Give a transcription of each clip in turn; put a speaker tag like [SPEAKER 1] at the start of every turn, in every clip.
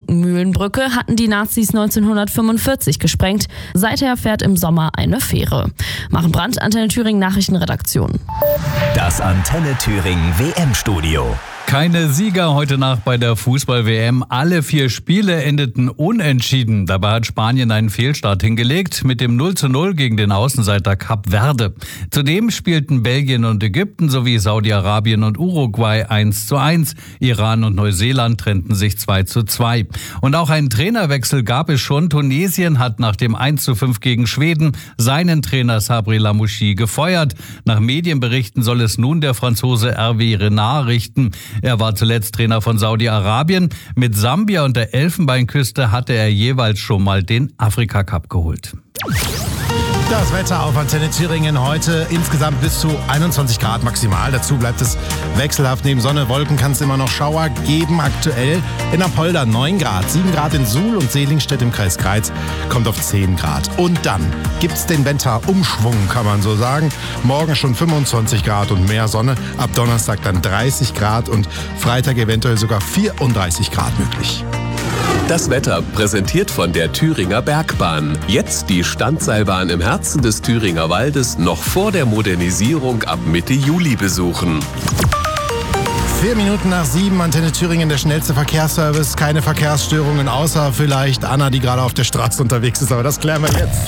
[SPEAKER 1] Finkenmühlenbrücke hatten die Nazis 1945 gesprengt. Seither fährt im Sommer eine Fähre. Machen Brandt, Antenne Thüringen Nachrichtenredaktion.
[SPEAKER 2] Das Antenne Thüringen WM-Studio.
[SPEAKER 3] Keine Sieger heute Nacht bei der Fußball-WM. Alle 4 Spiele endeten unentschieden. Dabei hat Spanien einen Fehlstart hingelegt mit dem 0:0 gegen den Außenseiter Kap Verde. Zudem spielten Belgien und Ägypten sowie Saudi-Arabien und Uruguay 1:1. Iran und Neuseeland trennten sich 2:2. Und auch einen Trainerwechsel gab es schon. Tunesien hat nach dem 1:5 gegen Schweden seinen Trainer Sabri Lamouchi gefeuert. Nach Medienberichten soll es nun der Franzose Hervé Renard richten. Er war zuletzt Trainer von Saudi-Arabien. Mit Sambia und der Elfenbeinküste hatte er jeweils schon mal den Afrika-Cup geholt.
[SPEAKER 4] Das Wetter auf Antenne Thüringen heute insgesamt bis zu 21 Grad maximal. Dazu bleibt es wechselhaft. Neben Sonne, Wolken kann es immer noch Schauer geben. Aktuell in Apolda 9 Grad, 7 Grad in Suhl und Seligenstedt im Kreis Greiz kommt auf 10 Grad. Und dann gibt's den Winterumschwung, kann man so sagen. Morgen schon 25 Grad und mehr Sonne. Ab Donnerstag dann 30 Grad und Freitag eventuell sogar 34 Grad möglich.
[SPEAKER 5] Das Wetter präsentiert von der Thüringer Bergbahn. Jetzt die Standseilbahn im Herzen des Thüringer Waldes noch vor der Modernisierung ab Mitte Juli besuchen.
[SPEAKER 4] 4 Minuten nach 7, Antenne Thüringen, der schnellste Verkehrsservice. Keine Verkehrsstörungen, außer vielleicht Anna, die gerade auf der Straße unterwegs ist. Aber das klären wir jetzt.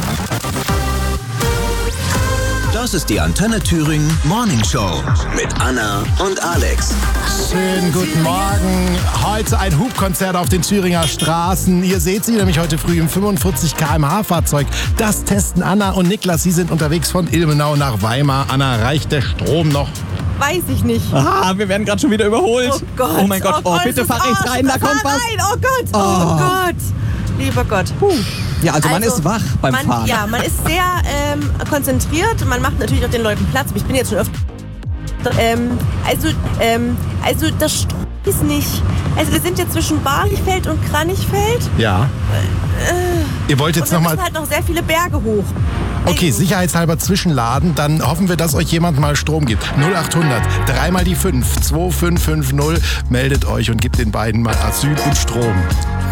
[SPEAKER 2] Das ist die Antenne Thüringen Morning Show mit Anna und Alex.
[SPEAKER 4] Schönen guten Morgen. Heute ein Hubkonzert auf den Thüringer Straßen. Ihr seht sie nämlich heute früh im 45 km/h Fahrzeug. Das testen Anna und Niklas. Sie sind unterwegs von Ilmenau nach Weimar. Anna, reicht der Strom noch?
[SPEAKER 6] Weiß ich nicht.
[SPEAKER 7] Wir werden gerade schon wieder überholt.
[SPEAKER 6] Oh Gott.
[SPEAKER 7] Oh mein Gott, bitte fahr rechts rein, da kommt was.
[SPEAKER 6] Nein, oh Gott, oh Gott. Lieber Gott.
[SPEAKER 7] Ja, also man ist wach beim Fahren.
[SPEAKER 6] Ja, man ist sehr konzentriert. Man macht natürlich auch den Leuten Platz. Aber ich bin jetzt schon öfter... Also das Strom ist nicht... Also wir sind jetzt zwischen Barlichfeld und Kranichfeld.
[SPEAKER 4] Ja. Ihr wollt jetzt nochmal...
[SPEAKER 6] Und halt noch sehr viele Berge hoch.
[SPEAKER 4] Okay, sicherheitshalber zwischenladen, dann hoffen wir, dass euch jemand mal Strom gibt. 0800 3 mal die 5 2550, meldet euch und gebt den beiden mal Asyl und Strom.